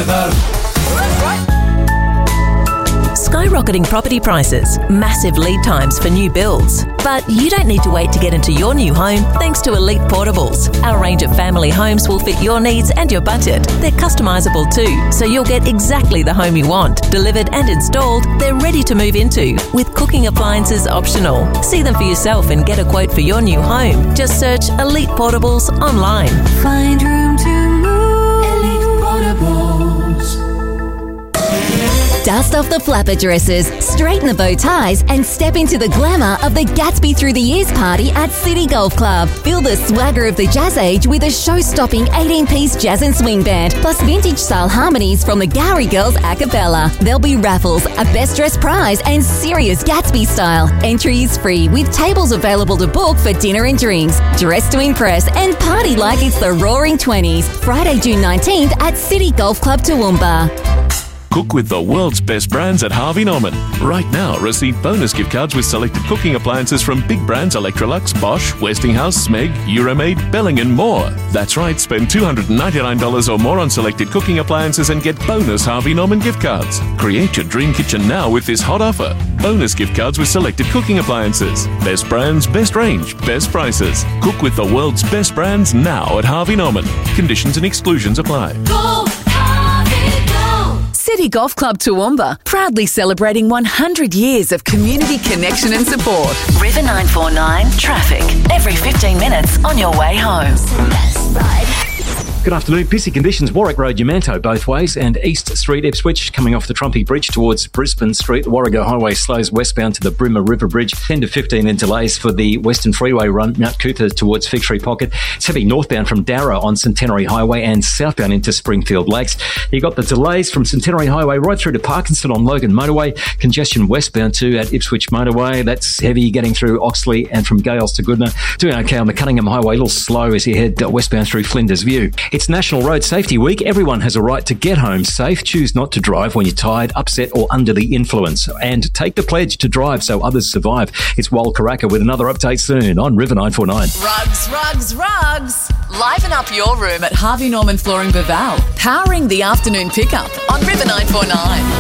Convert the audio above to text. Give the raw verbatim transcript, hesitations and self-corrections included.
weather. Skyrocketing property prices, massive lead times for new builds. But you don't need to wait to get into your new home thanks to Elite Portables. Our range of family homes will fit your needs and your budget. They're customisable too, so you'll get exactly the home you want. Delivered and installed, they're ready to move into, with cooking appliances optional. See them for yourself and get a quote for your new home. Just search Elite Portables online. Find room to move. Elite Portables. Dust off the flapper dresses, straighten the bow ties, and step into the glamour of the Gatsby Through the Years party at City Golf Club. Feel the swagger of the jazz age with a show-stopping eighteen-piece jazz and swing band, plus vintage-style harmonies from the Gowrie Girls a cappella. There'll be raffles, a best dressed prize, and serious Gatsby style. Entry is free, with tables available to book for dinner and drinks. Dress to impress and party like it's the Roaring Twenties. Friday, June nineteenth at City Golf Club, Toowoomba. Cook with the world's best brands at Harvey Norman. Right now, receive bonus gift cards with selected cooking appliances from big brands Electrolux, Bosch, Westinghouse, Smeg, Euromaid, Belling and more. That's right, spend two hundred ninety-nine dollars or more on selected cooking appliances and get bonus Harvey Norman gift cards. Create your dream kitchen now with this hot offer. Bonus gift cards with selected cooking appliances. Best brands, best range, best prices. Cook with the world's best brands now at Harvey Norman. Conditions and exclusions apply. Go! City Golf Club Toowoomba, proudly celebrating one hundred years of community connection and support. River nine four nine traffic. Every fifteen minutes on your way home. Good afternoon. Busy conditions. Warwick Road, Yamanto both ways, and East Street, Ipswich, coming off the Trumpy Bridge towards Brisbane Street. The Warrego Highway slows westbound to the Brimmer River Bridge. ten to fifteen in delays for the Western Freeway run, Mount Cootha towards Fig Tree Pocket. It's heavy northbound from Darra on Centenary Highway and southbound into Springfield Lakes. You got the delays from Centenary Highway right through to Parkinson on Logan Motorway. Congestion westbound too at Ipswich Motorway. That's heavy getting through Oxley and from Gales to Goodna. Doing okay on the Cunningham Highway. A little slow as you head westbound through Flinders View. It's National Road Safety Week. Everyone has a right to get home safe. Choose not to drive when you're tired, upset or under the influence. And take the pledge to drive so others survive. It's Wal Karaka with another update soon on River nine four nine. Rugs, rugs, rugs. Liven up your room at Harvey Norman Flooring Baval. Powering the afternoon pickup on River nine four nine.